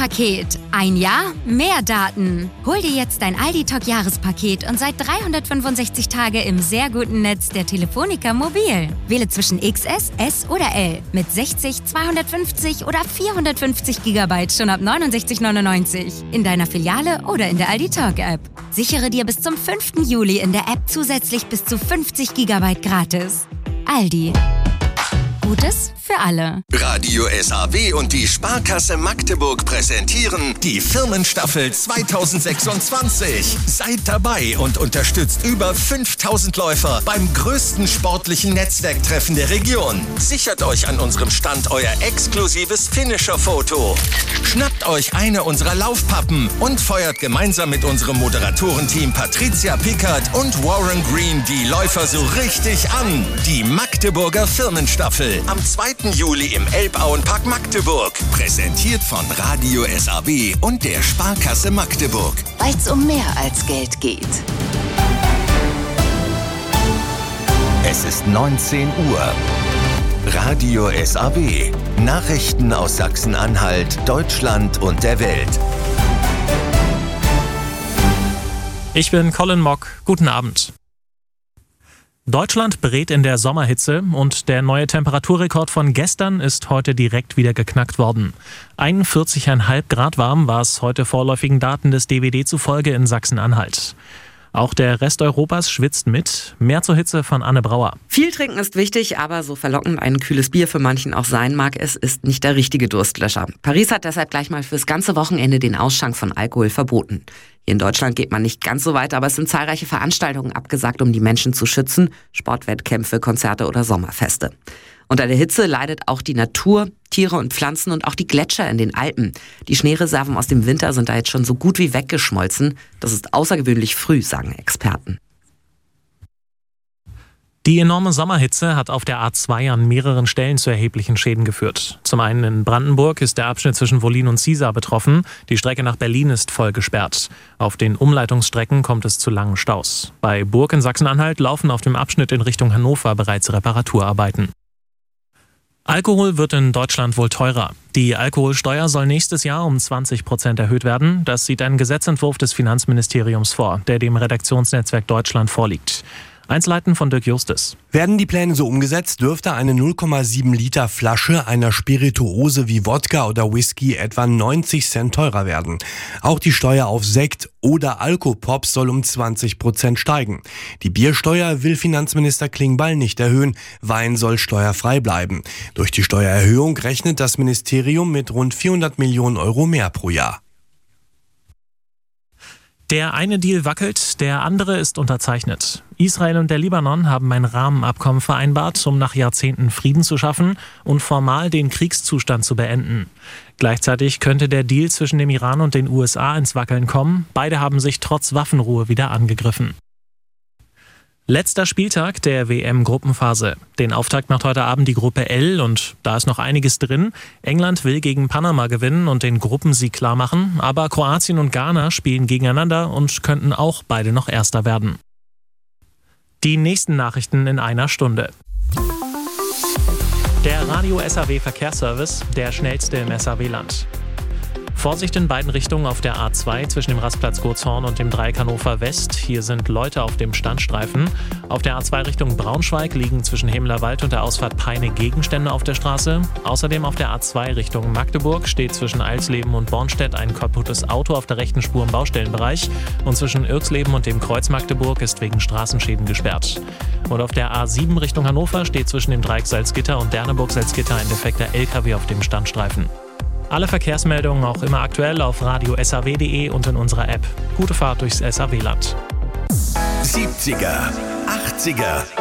Aldi-Paket. Ein Jahr, mehr Daten. Hol dir jetzt dein Aldi-Talk-Jahrespaket und seit 365 Tage im sehr guten Netz der Telefonica Mobil. Wähle zwischen XS, S oder L mit 60, 250 oder 450 GB schon ab 69,99 in deiner Filiale oder in der Aldi-Talk-App. Sichere dir bis zum 5. Juli in der App zusätzlich bis zu 50 GB gratis. Aldi. Gutes für alle. Radio SAW und die Sparkasse Magdeburg präsentieren die Firmenstaffel 2026. Seid dabei und unterstützt über 5000 Läufer beim größten sportlichen Netzwerktreffen der Region. Sichert euch an unserem Stand euer exklusives Finisher-Foto. Schnappt euch eine unserer Laufpappen und feuert gemeinsam mit unserem Moderatorenteam Patricia Pickard und Warren Green die Läufer so richtig an. Die Magdeburger Firmenstaffel am 2. Juli im Elbauenpark Magdeburg. Präsentiert von Radio SAW und der Sparkasse Magdeburg. Weil's um mehr als Geld geht. Es ist 19 Uhr. Radio SAW. Nachrichten aus Sachsen-Anhalt, Deutschland und der Welt. Ich bin Colin Mock. Guten Abend. Deutschland berät in der Sommerhitze und der neue Temperaturrekord von gestern ist heute direkt wieder geknackt worden. 41,5 Grad warm war es heute vorläufigen Daten des DWD zufolge in Sachsen-Anhalt. Auch der Rest Europas schwitzt mit. Mehr zur Hitze von Anne Brauer. Viel trinken ist wichtig, aber so verlockend ein kühles Bier für manchen auch sein mag, es ist nicht der richtige Durstlöscher. Paris hat deshalb gleich mal fürs ganze Wochenende den Ausschank von Alkohol verboten. Hier in Deutschland geht man nicht ganz so weit, aber es sind zahlreiche Veranstaltungen abgesagt, um die Menschen zu schützen. Sportwettkämpfe, Konzerte oder Sommerfeste. Unter der Hitze leidet auch die Natur, Tiere und Pflanzen und auch die Gletscher in den Alpen. Die Schneereserven aus dem Winter sind da jetzt schon so gut wie weggeschmolzen. Das ist außergewöhnlich früh, sagen Experten. Die enorme Sommerhitze hat auf der A2 an mehreren Stellen zu erheblichen Schäden geführt. Zum einen in Brandenburg ist der Abschnitt zwischen Wollin und Ziesar betroffen. Die Strecke nach Berlin ist voll gesperrt. Auf den Umleitungsstrecken kommt es zu langen Staus. Bei Burg in Sachsen-Anhalt laufen auf dem Abschnitt in Richtung Hannover bereits Reparaturarbeiten. Alkohol wird in Deutschland wohl teurer. Die Alkoholsteuer soll nächstes Jahr um 20% erhöht werden. Das sieht ein Gesetzentwurf des Finanzministeriums vor, der dem Redaktionsnetzwerk Deutschland vorliegt. Einzelheiten von Dirk Justus. Werden die Pläne so umgesetzt, dürfte eine 0,7 Liter Flasche einer Spirituose wie Wodka oder Whisky etwa 90 Cent teurer werden. Auch die Steuer auf Sekt oder Alkopops soll um 20% steigen. Die Biersteuer will Finanzminister Klingbeil nicht erhöhen. Wein soll steuerfrei bleiben. Durch die Steuererhöhung rechnet das Ministerium mit rund 400 Millionen Euro mehr pro Jahr. Der eine Deal wackelt, der andere ist unterzeichnet. Israel und der Libanon haben ein Rahmenabkommen vereinbart, um nach Jahrzehnten Frieden zu schaffen und formal den Kriegszustand zu beenden. Gleichzeitig könnte der Deal zwischen dem Iran und den USA ins Wackeln kommen. Beide haben sich trotz Waffenruhe wieder angegriffen. Letzter Spieltag der WM-Gruppenphase. Den Auftakt macht heute Abend die Gruppe L und da ist noch einiges drin. England will gegen Panama gewinnen und den Gruppensieg klarmachen, aber Kroatien und Ghana spielen gegeneinander und könnten auch beide noch Erster werden. Die nächsten Nachrichten in einer Stunde. Der Radio SAW Verkehrsservice, der schnellste im SAW-Land. Vorsicht in beiden Richtungen auf der A2 zwischen dem Rastplatz Gurshorn und dem Dreieck Hannover West. Hier sind Leute auf dem Standstreifen. Auf der A2 Richtung Braunschweig liegen zwischen Hemlerwald und der Ausfahrt Peine Gegenstände auf der Straße. Außerdem auf der A2 Richtung Magdeburg steht zwischen Eilsleben und Bornstedt ein kaputtes Auto auf der rechten Spur im Baustellenbereich. Und zwischen Irksleben und dem Kreuz Magdeburg ist wegen Straßenschäden gesperrt. Und auf der A7 Richtung Hannover steht zwischen dem Dreieck Salzgitter und Derneburg-Salzgitter ein defekter LKW auf dem Standstreifen. Alle Verkehrsmeldungen auch immer aktuell auf radiosaw.de und in unserer App. Gute Fahrt durchs SAW-Land. 70er, 80er,